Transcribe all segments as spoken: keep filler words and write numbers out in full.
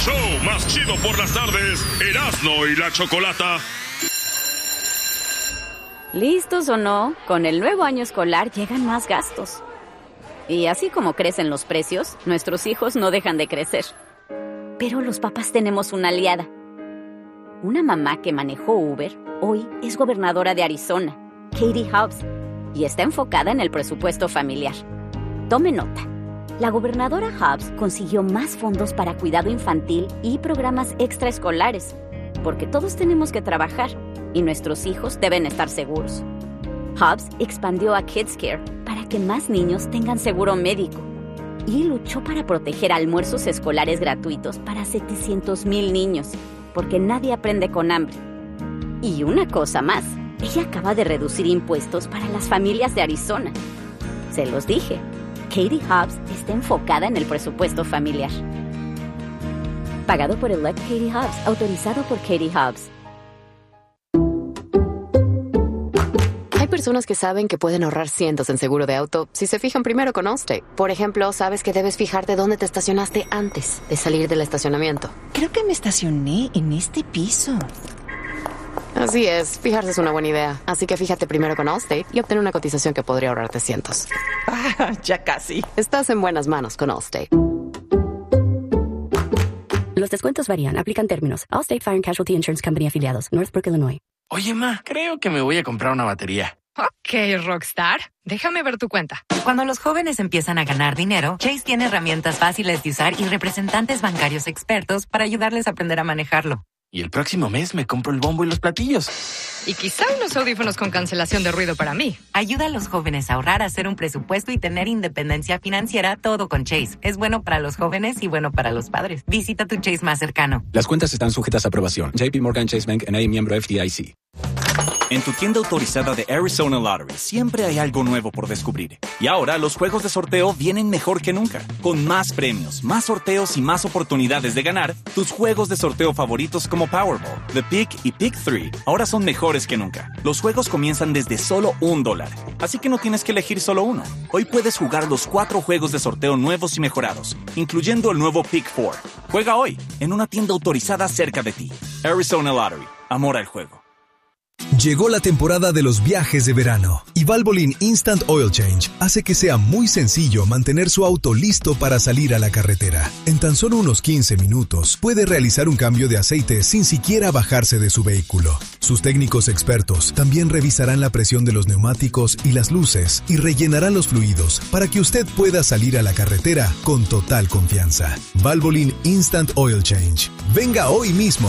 show más chido por las tardes, Erasmo y la Chocolata. Listos o no, con el nuevo año escolar llegan más gastos. Y así como crecen los precios, nuestros hijos no dejan de crecer. Pero los papás tenemos una aliada. Una mamá que manejó Uber, hoy es gobernadora de Arizona, Katie Hobbs, y está enfocada en el presupuesto familiar. Tome nota. La gobernadora Hobbs consiguió más fondos para cuidado infantil y programas extraescolares, porque todos tenemos que trabajar y nuestros hijos deben estar seguros. Hobbs expandió a Kids Care para que más niños tengan seguro médico y luchó para proteger almuerzos escolares gratuitos para setecientos mil niños, porque nadie aprende con hambre. Y una cosa más, ella acaba de reducir impuestos para las familias de Arizona. Se los dije, Katie Hobbs está enfocada en el presupuesto familiar. Pagado por Elect Katie Hobbs, autorizado por Katie Hobbs. Hay personas que saben que pueden ahorrar cientos en seguro de auto si se fijan primero con Allstate. Por ejemplo, sabes que debes fijarte dónde te estacionaste antes de salir del estacionamiento. Creo que me estacioné en este piso. Así es, fijarse es una buena idea. Así que fíjate primero con Allstate y obtén una cotización que podría ahorrarte cientos. Ah, ya casi. Estás en buenas manos con Allstate. Los descuentos varían, aplican términos. Allstate Fire and Casualty Insurance Company afiliados, Northbrook, Illinois. Oye, ma, creo que me voy a comprar una batería. Ok, Rockstar. Déjame ver tu cuenta. Cuando los jóvenes empiezan a ganar dinero, Chase tiene herramientas fáciles de usar y representantes bancarios expertos para ayudarles a aprender a manejarlo. Y el próximo mes me compro el bombo y los platillos. Y quizá unos audífonos con cancelación de ruido para mí. Ayuda a los jóvenes a ahorrar, a hacer un presupuesto y tener independencia financiera, todo con Chase. Es bueno para los jóvenes y bueno para los padres. Visita tu Chase más cercano. Las cuentas están sujetas a aprobación. J P Morgan Chase Bank N A, miembro F D I C. En tu tienda autorizada de Arizona Lottery siempre hay algo nuevo por descubrir. Y ahora los juegos de sorteo vienen mejor que nunca. Con más premios, más sorteos y más oportunidades de ganar, tus juegos de sorteo favoritos como Powerball, The Pick y Pick tres ahora son mejores que nunca. Los juegos comienzan desde solo un dólar, así que no tienes que elegir solo uno. Hoy puedes jugar los cuatro juegos de sorteo nuevos y mejorados, incluyendo el nuevo Pick cuatro. Juega hoy en una tienda autorizada cerca de ti. Arizona Lottery. Amor al juego. Llegó la temporada de los viajes de verano y Valvoline Instant Oil Change hace que sea muy sencillo mantener su auto listo para salir a la carretera. En tan solo unos quince minutos puede realizar un cambio de aceite sin siquiera bajarse de su vehículo. Sus técnicos expertos también revisarán la presión de los neumáticos y las luces y rellenarán los fluidos para que usted pueda salir a la carretera con total confianza. Valvoline Instant Oil Change. Venga hoy mismo.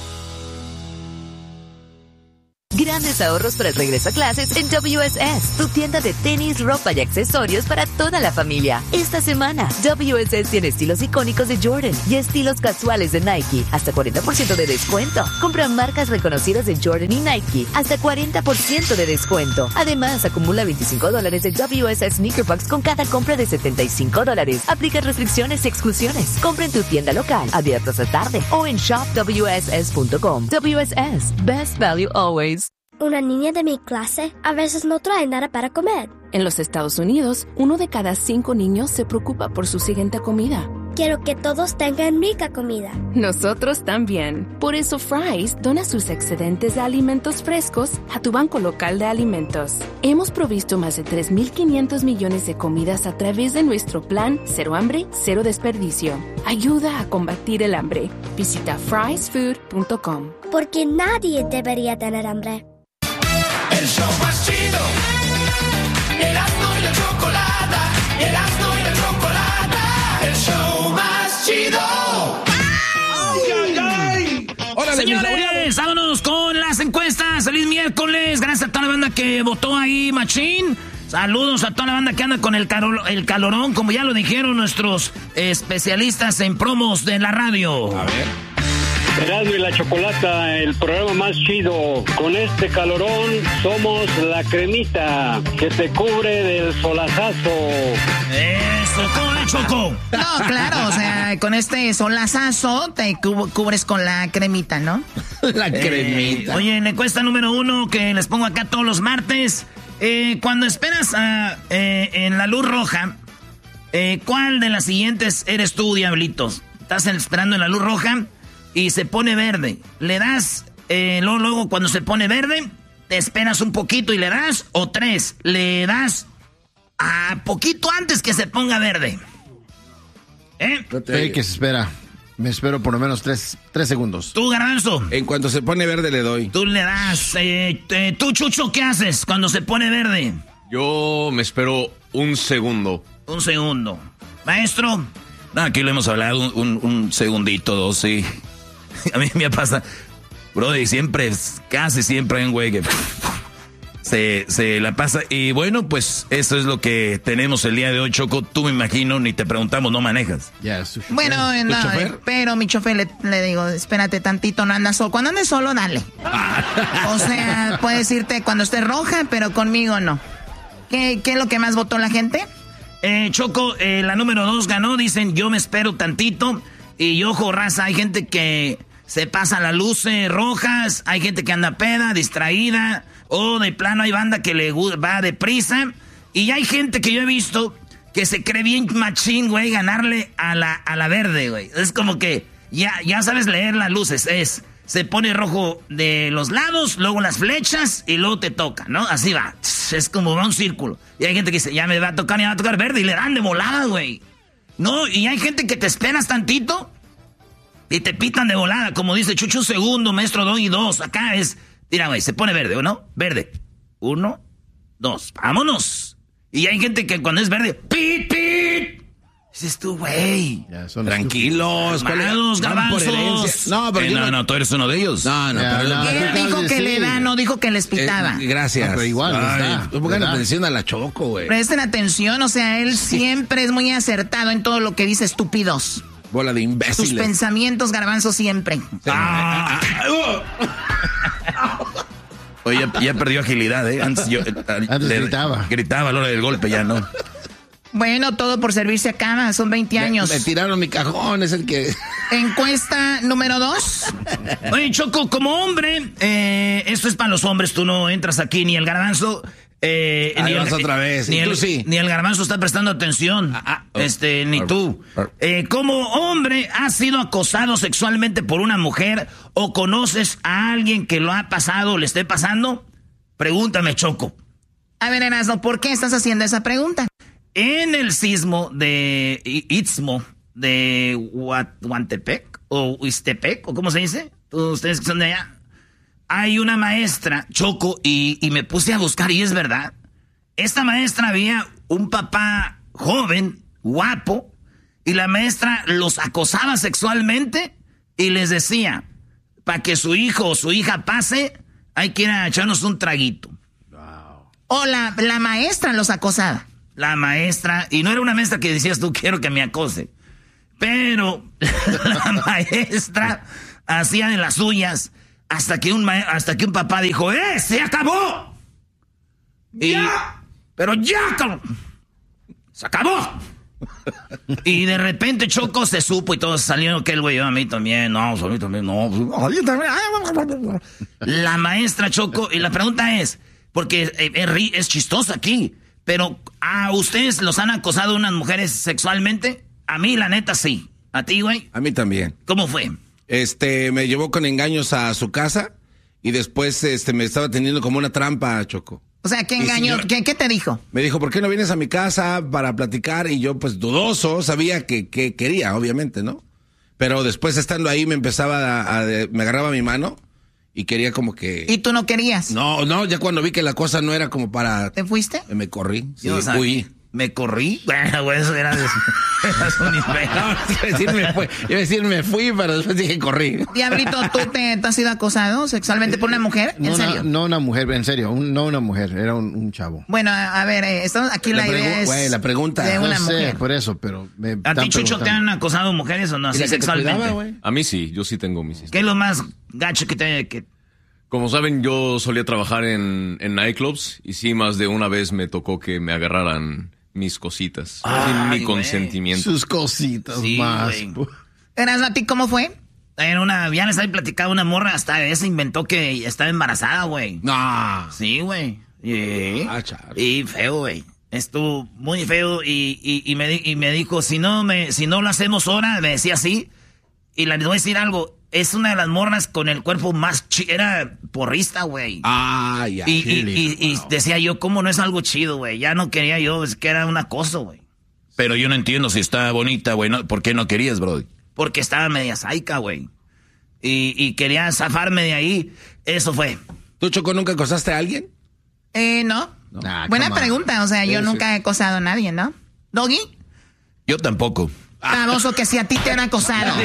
Grandes ahorros para el regreso a clases en W S S, tu tienda de tenis, ropa y accesorios para toda la familia. Esta semana, W S S tiene estilos icónicos de Jordan y estilos casuales de Nike, hasta cuarenta por ciento de descuento. Compra marcas reconocidas de Jordan y Nike, hasta cuarenta por ciento de descuento. Además, acumula veinticinco dólares de W S S Sneaker Bucks con cada compra de setenta y cinco dólares. Aplica restricciones y exclusiones. Compra en tu tienda local, abierta hasta tarde, o en shop w s s punto com. W S S, best value always. Una niña de mi clase a veces no trae nada para comer. En los Estados Unidos, uno de cada cinco niños se preocupa por su siguiente comida. Quiero que todos tengan rica comida. Nosotros también. Por eso Fry's dona sus excedentes de alimentos frescos a tu banco local de alimentos. Hemos provisto más de tres mil quinientos millones de comidas a través de nuestro plan Cero Hambre, Cero Desperdicio. Ayuda a combatir el hambre. Visita frys food punto com. Porque nadie debería tener hambre. El show más chido, Erasmo y la Chocolata, Erasmo y la Chocolata, el show más chido. ¡Ay, ay, ay! ¡Órale, señores! Vámonos con las encuestas. ¡Feliz miércoles! Gracias a toda la banda que votó ahí, machín. Saludos a toda la banda que anda con el, caro, el calorón, como ya lo dijeron nuestros especialistas en promos de la radio. A ver. Erasmo y la Chocolata, el programa más chido. Con este calorón somos la cremita que te cubre del solazazo. Eso, ¿cómo le Choco? No, claro, o sea, con este solazazo te cub- cubres con la cremita, ¿no? La cremita. Eh, oye, en la encuesta número uno que les pongo acá todos los martes, eh, cuando esperas a, eh, en la luz roja, eh, ¿cuál de las siguientes eres tú, Diablitos? estás esperando en la luz roja y se pone verde. Le das, eh, luego, luego cuando se pone verde, te esperas un poquito y le das, o tres, le das a poquito antes que se ponga verde. ¿Eh? Sí, que se espera. Me espero por lo menos tres, tres segundos. ¿Tú, Garbanzo? En cuanto se pone verde le doy. Tú le das. Eh, eh, ¿Tú, Chucho, qué haces cuando se pone verde? Yo me espero un segundo. Un segundo. Maestro. No, aquí lo hemos hablado un, un, un segundito, dos, sí. A mí me pasa, brody, siempre, casi siempre hay un güey que se, se la pasa. Y bueno, pues eso es lo que tenemos el día de hoy, Choco. Tú me imagino, ni te preguntamos, no manejas. Ya, es tu chofer. Bueno, ¿Tu no, chofer? pero mi chofer le, le digo, espérate tantito, no andas solo. Cuando andes solo, dale. O sea, puedes irte cuando esté roja, pero conmigo no. ¿Qué, qué es lo que más votó la gente? Eh, Choco, eh, la número dos ganó, dicen yo me espero tantito. Y ojo, raza, hay gente que se pasa las luces rojas, hay gente que anda peda, distraída, o de plano hay banda que le va deprisa. Y hay gente que yo he visto que se cree bien machín, güey, ganarle a la, a la verde, güey. Es como que ya, ya sabes leer las luces, es... Se pone rojo de los lados, luego las flechas y luego te toca, ¿no? Así va. Es como va un círculo. Y hay gente que dice, ya me va a tocar, ya me va a tocar verde. Y le dan de volada, güey. No, y hay gente que te esperas tantito y te pitan de volada. Como dice Chucho, un segundo, maestro, dos y dos. Acá es, mira, güey, se pone verde, ¿o no? Verde. Uno, dos. ¡Vámonos! Y hay gente que cuando es verde, ¡pit, pit! Dices tú, güey. Tranquilos. Calmados, garbanzos. No, pero eh, yo no, no, tú eres uno de ellos. No, no, Ya, pero... no, Él tú dijo acabas que de le decir. da, no dijo que les pitaba. Eh, gracias. No, pero igual, Ay, está, tú pongan ¿verdad? atención a la Choco, güey. Presten atención, o sea, él siempre es muy acertado en todo lo que dice, estúpidos. Bola de imbéciles. Sus pensamientos, garbanzo, siempre. Ah. Oye, ya, ya perdió agilidad, ¿eh? Antes, yo, eh, Antes le- gritaba. Gritaba a la hora del golpe, ya no. Bueno, todo por servirse acá, son veinte años. Me, me tiraron mi cajón, es el que... Encuesta número dos. Oye, Choco, como hombre, eh, esto es para los hombres, tú no entras aquí, ni el garbanzo. Eh, Ahí ni vas el, otra vez, Ni y el, tú sí. ni el garbanzo está prestando atención. Ah, ah, oh. este, ni tú. Eh, como hombre, ¿has sido acosado sexualmente por una mujer o conoces a alguien que lo ha pasado o le esté pasando? Pregúntame, Choco. A ver, Erasmo, ¿por qué estás haciendo esa pregunta? En el sismo de I- Istmo de Hua- Huantepec o Huistepec, o cómo se dice, ustedes que son de allá, hay una maestra, Choco, y, y me puse a buscar y es verdad. Esta maestra había un papá joven, guapo, y la maestra los acosaba sexualmente y les decía, para que su hijo o su hija pase, hay que ir a echarnos un traguito. O la, la maestra los acosaba. La maestra, y no era una maestra que decías tú, quiero que me acose, pero la maestra hacía de las suyas hasta que un, ma- hasta que un papá dijo, ¡eh, se acabó! Y, ¡ya! Pero ya, cabrón, se acabó. Y de repente Choco se supo y todos salieron que el güey, a mí también, no, a mí también, no, a mí también. La maestra Choco, y la pregunta es, porque eh, es, ri- es chistoso aquí, pero ¿a ustedes los han acosado unas mujeres sexualmente? A mí, la neta, sí. ¿A ti, güey? A mí también. ¿Cómo fue? Este, me llevó con engaños a su casa y después este, me estaba teniendo como una trampa, Choco. O sea, ¿qué Y engañó? señor- ¿Qué, ¿Qué te dijo? Me dijo, ¿por qué no vienes a mi casa para platicar? Y yo, pues, dudoso, sabía que, que quería, obviamente, ¿no? Pero después, estando ahí, me empezaba a, a- me agarraba mi mano y quería como que... ¿Y tú no querías? No, no, ya cuando vi que la cosa no era como para... ¿Te fuiste? Me corrí, sí, Yo, o sea, fui. ¿Me corrí? Bueno, güey, eso era... De... Eras un imbécil. No, iba a decir me fui, iba a decir me fui, pero después dije corrí. Diablito, ¿tú te, te has sido acosado sexualmente por una mujer? ¿En No serio? una, no una mujer, en serio, un- no una mujer, era un, un chavo. Bueno, a, a ver, eh, estamos, aquí la, La idea pregu- es güey, la pregunta. de No una sé, mujer. por eso, pero... Me ¿A están ti, Chucho, te preguntando. han acosado mujeres o no? Así ¿Y la que te sexualmente. cuidaba, güey? A mí sí, yo sí tengo mis ¿Qué es lo más gacho que te... Que... Como saben, yo solía trabajar en, en nightclubs y sí, más de una vez me tocó que me agarraran mis cositas Ay, sin mi güey. consentimiento. Sus cositas Sí, más. güey. Erasmo, ¿a ti cómo fue? Era una... Ya les había platicado una morra, hasta esa inventó que estaba embarazada, güey. No. Sí, güey. Y, Ah, chale. y feo, güey. Estuvo muy feo y, y, y, me, y me dijo, si no, me, si no lo hacemos ahora, me decía así. Y les voy a decir algo, es una de las morras con el cuerpo más chido. Era porrista, güey. Ah, ya. Y, y, y, y decía yo, ¿cómo no es algo chido, güey? Ya no quería yo, es que era un acoso, güey. Pero yo no entiendo si está bonita, güey. ¿No? ¿Por qué no querías, bro? Porque estaba media saica, güey. Y, y quería zafarme de ahí. Eso fue. ¿Tú, Choco, nunca acosaste a alguien? Eh, no. no. Ah, Buena pregunta. O sea, yo sí, nunca sí. he acosado a nadie, ¿no? ¿Doggy? Yo tampoco. Baboso, que si a ti te han acosado.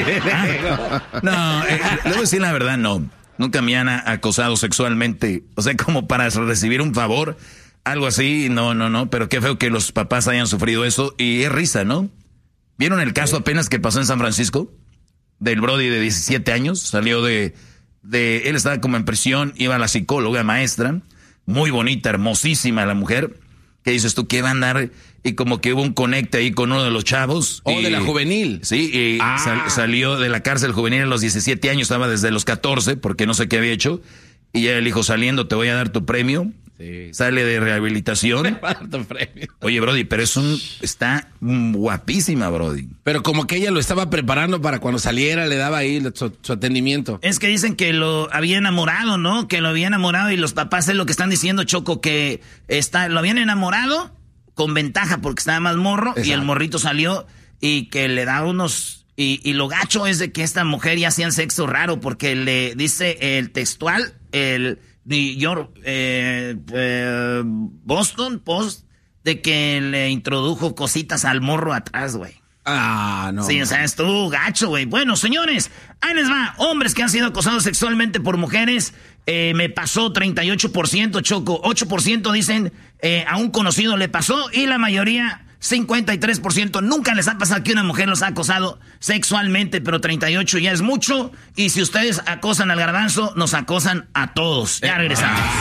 No, eh, le voy a decir la verdad, no. Nunca me han acosado sexualmente. O sea, como para recibir un favor, algo así, no, no, no. Pero qué feo que los papás hayan sufrido eso. Y es risa, ¿no? ¿Vieron el caso apenas que pasó en San Francisco? Del brody de diecisiete años. Salió de, de... Él estaba como en prisión, iba a la psicóloga maestra. Muy bonita, hermosísima la mujer. ¿Qué dices tú? ¿Qué va a andar? Y como que hubo un conecte ahí con uno de los chavos. Oh, y, de la juvenil. Sí, y ah. sal, salió de la cárcel juvenil a los diecisiete años, estaba desde los catorce, porque no sé qué había hecho. Y ya el hijo saliendo, te voy a dar tu premio. Sí. Sale de rehabilitación. Me va a dar tu premio. Oye, brody, pero es un... Está guapísima, brody. Pero como que ella lo estaba preparando para cuando saliera, le daba ahí su, su atendimiento. Es que dicen que lo había enamorado, ¿no? Que lo había enamorado y los papás es lo que están diciendo, Choco, que está, lo habían enamorado con ventaja porque estaba más morro. Exacto. Y el morrito salió y que le da unos... Y, y lo gacho es de que esta mujer ya hacían sexo raro porque le dice el textual, el New York, eh, eh, Boston Post, de que le introdujo cositas al morro atrás, güey. Ah, no. Sí, o sea, estuvo gacho, güey. Bueno, señores, ahí les va. Hombres que han sido acosados sexualmente por mujeres, eh, me pasó treinta y ocho por ciento, Choco. ocho por ciento dicen eh, a un conocido le pasó y la mayoría, cincuenta y tres por ciento, nunca les ha pasado que una mujer los ha acosado sexualmente, pero treinta y ocho ya es mucho. Y si ustedes acosan al garbanzo, nos acosan a todos. Ya regresamos.